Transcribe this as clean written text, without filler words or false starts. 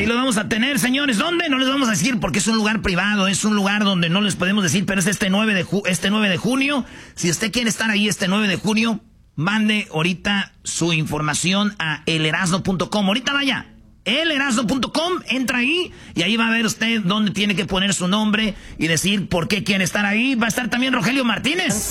Ahí lo vamos a tener, señores. ¿Dónde? No les vamos a decir porque es un lugar privado, es un lugar donde no les podemos decir, pero es este 9 de junio. Si usted quiere estar ahí este 9 de junio, mande ahorita su información a elerasno.com. Ahorita vaya, elerasno.com, entra ahí y ahí va a ver usted dónde tiene que poner su nombre y decir por qué quiere estar ahí. Va a estar también Rogelio Martínez.